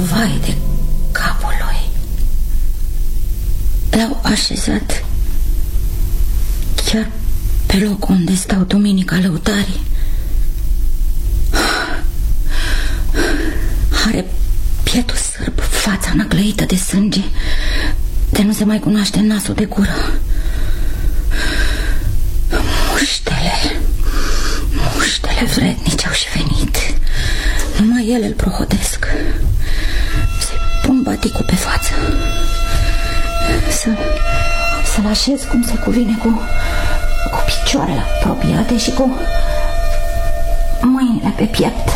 vai de capul lui. L-au așezat chiar pe locul unde stau duminica lăutarii. Are pietul sârb, fața năglăită de sânge, de nu se mai cunoaște nasul de gură. Muștele vrednici au și venit. Numai ele îl prohodesc. Să-i pun baticul pe față, să-l așez cum se cuvine, cu picioarele apropiate și cu mâinile pe piept.